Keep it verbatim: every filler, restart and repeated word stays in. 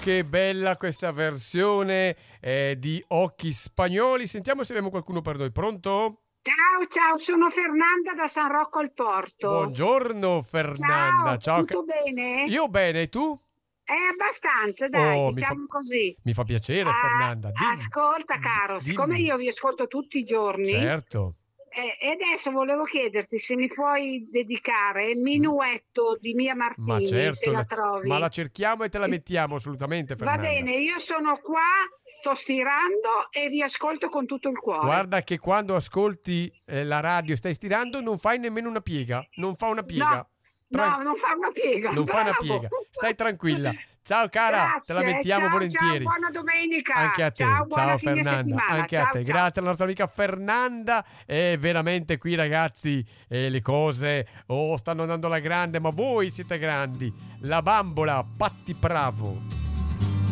che bella questa versione eh, di Occhi Spagnoli. Sentiamo se abbiamo qualcuno per noi. Pronto? Ciao, ciao, sono Fernanda da San Rocco al Porto. Buongiorno Fernanda. Ciao, Ciao. tutto bene? Io bene, e tu? È abbastanza, dai, Oh, mi fa, diciamo così. mi fa piacere, Ah, Fernanda. Dimmi. ascolta, Di- caro, siccome dimmi. io vi ascolto tutti i giorni, Certo. eh, e adesso volevo chiederti se mi puoi dedicare il Mm. minuetto di Mia Ma Martini, se certo, la la- ma la trovi. cerchiamo e te la mettiamo assolutamente, Va Fernanda. bene, io sono qua, sto stirando e vi ascolto con tutto il cuore. Guarda che quando ascolti eh, la radio e stai stirando non fai nemmeno una piega. Non fa una No, piega. Tran- no, non fa una piega, non fa una bravo. piega. Stai tranquilla. Ciao cara, te la Grazie, mettiamo ciao, ciao, volentieri. buona domenica. Anche a te, Ciao, buona ciao fine Fernanda, settimana. anche a Ciao, te, ciao. grazie alla nostra amica Fernanda. E veramente qui ragazzi eh, le cose oh, stanno andando alla grande, ma voi siete grandi. La bambola, Patti Bravo.